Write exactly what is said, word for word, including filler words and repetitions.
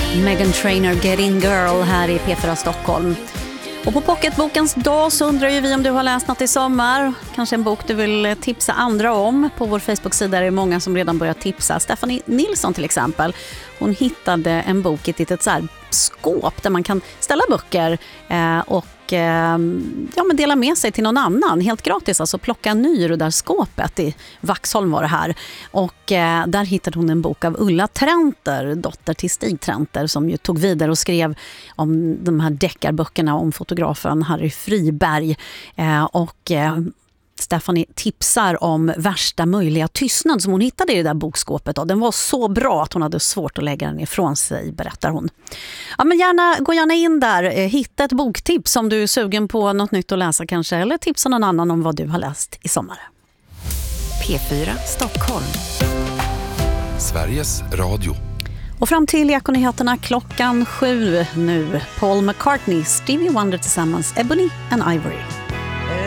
Meghan Trainor, Get In Girl här i P fyra Stockholm. Och på Pocketbokens dag så undrar ju vi om du har läst något i sommar. Kanske en bok du vill tipsa andra om. På vår Facebook-sida är det många som redan börjat tipsa. Stephanie Nilsson till exempel. Hon hittade en bok i ett litet så här skåp där man kan ställa böcker eh, och eh, ja, men dela med sig till någon annan. Helt gratis, alltså plocka ny ur det där skåpet. I Vaxholm var det här. Och eh, där hittade hon en bok av Ulla Trenter, dotter till Stig Trenter, som ju tog vidare och skrev om de här deckarböckerna om fotografen Harry Friberg. Eh, och eh, Stephanie tipsar om Värsta möjliga tystnad som hon hittade i det där bokskåpet. Och den var så bra att hon hade svårt att lägga den ifrån sig, berättar hon. Ja, men gärna, gå gärna in där. Hitta ett boktips om du är sugen på något nytt att läsa kanske. Eller tipsa någon annan om vad du har läst i sommar. P fyra Stockholm. Sveriges Radio. Och fram till Ekonyheterna klockan sju nu. Paul McCartney, Stevie Wonder tillsammans, Ebony and Ivory.